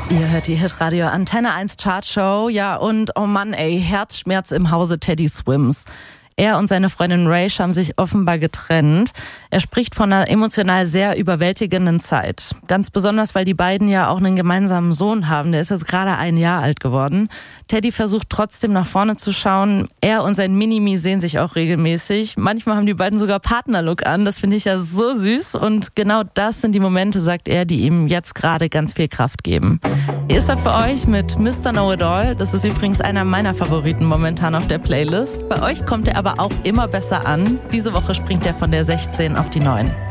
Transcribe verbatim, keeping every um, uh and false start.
Ihr hört die Hitradio Antenne eins Chartshow. Ja, und oh Mann, ey, Herzschmerz im Hause Teddy Swims. Er und seine Freundin Raish haben sich offenbar getrennt. Er spricht von einer emotional sehr überwältigenden Zeit. Ganz besonders, weil die beiden ja auch einen gemeinsamen Sohn haben. Der ist jetzt gerade ein Jahr alt geworden. Teddy versucht trotzdem nach vorne zu schauen. Er und sein Minimi sehen sich auch regelmäßig. Manchmal haben die beiden sogar Partnerlook an. Das finde ich ja so süß. Und genau das sind die Momente, sagt er, die ihm jetzt gerade ganz viel Kraft geben. Hier ist er für euch mit Mister Know-It-All. Das ist übrigens einer meiner Favoriten momentan auf der Playlist. Bei euch kommt er aber auch immer besser an. Diese Woche springt er von der sechzehn auf die neun.